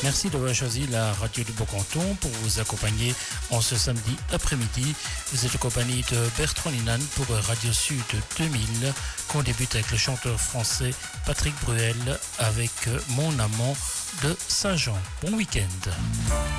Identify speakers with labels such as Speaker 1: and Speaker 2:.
Speaker 1: Merci d'avoir choisi la radio du Beau-Canton pour vous accompagner en ce samedi après-midi. Vous êtes en compagnie de Bertrand Linan pour Radio Sud 2000, qu'on débute avec le chanteur français Patrick Bruel avec Mon amant de Saint-Jean. Bon week-end.